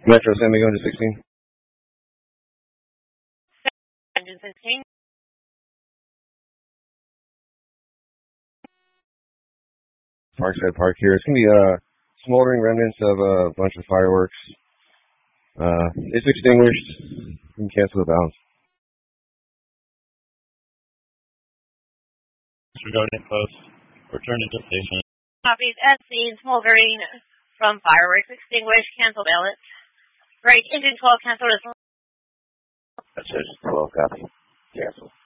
Metro San Miguel to 16. Engine 16. Parkside Park here. It's going to be smoldering remnants of a bunch of fireworks. It's extinguished. You can cancel the bounce. Regarding post. Returning to station. Copies at scene, smoldering from fireworks extinguished. Cancel balance. Right, engine 12 cancel. That says 12 copy. Cancel.